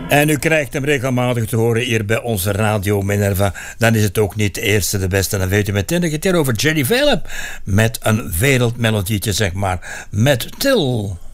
En u krijgt hem regelmatig te horen hier bij onze Radio Minerva. Dan is het ook niet de eerste, de beste. Dan weet u meteen dat je het hier over Jerry Phillip met een wereldmelodietje, zeg maar, met Till.